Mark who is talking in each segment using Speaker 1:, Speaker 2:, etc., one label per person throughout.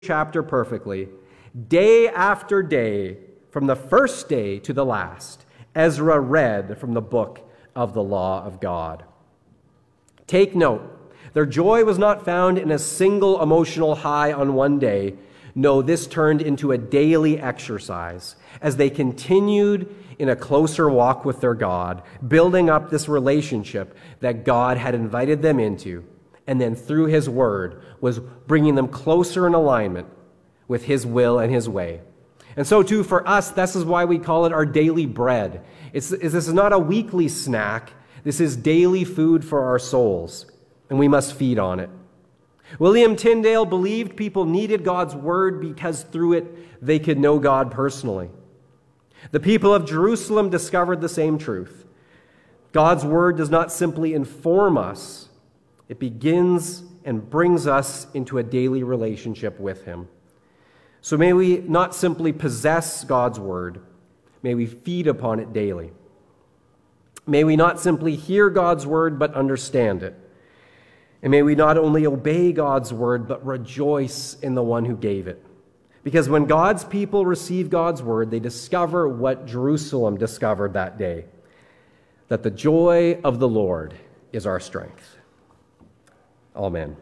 Speaker 1: chapter perfectly, day after day, from the first day to the last, Ezra read from the book of the law of God. Take note, their joy was not found in a single emotional high on one day. No, this turned into a daily exercise as they continued in a closer walk with their God, building up this relationship that God had invited them into, and then through His Word was bringing them closer in alignment with His will and His way. And so too for us, this is why we call it our daily bread. This is not a weekly snack. This is daily food for our souls, and we must feed on it. William Tyndale believed people needed God's Word because through it they could know God personally. The people of Jerusalem discovered the same truth. God's Word does not simply inform us, it begins and brings us into a daily relationship with Him. So may we not simply possess God's Word, may we feed upon it daily. May we not simply hear God's Word, but understand it. And may we not only obey God's Word, but rejoice in the one who gave it. Because when God's people receive God's Word, they discover what Jerusalem discovered that day, that the joy of the Lord is our strength. Amen.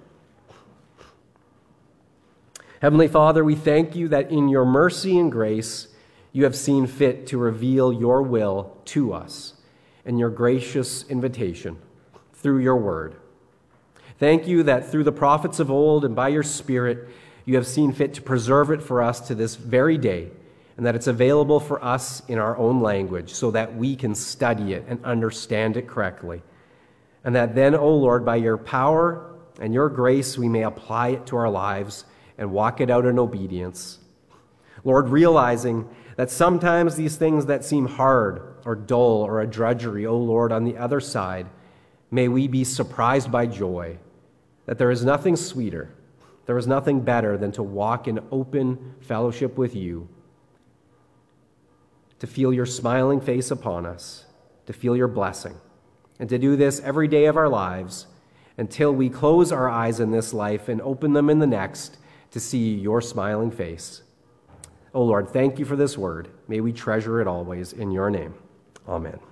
Speaker 1: Heavenly Father, we thank you that in your mercy and grace, you have seen fit to reveal your will to us and your gracious invitation through your word. Thank you that through the prophets of old and by your Spirit, you have seen fit to preserve it for us to this very day, and that it's available for us in our own language so that we can study it and understand it correctly. And that then, O Lord, by your power and your grace, we may apply it to our lives and walk it out in obedience. Lord, realizing that sometimes these things that seem hard or dull or a drudgery, O Lord, on the other side, may we be surprised by joy, that there is nothing sweeter, there is nothing better than to walk in open fellowship with you, to feel your smiling face upon us, to feel your blessing, and to do this every day of our lives until we close our eyes in this life and open them in the next to see your smiling face. O Lord, thank you for this word. May we treasure it always in your name. Amen.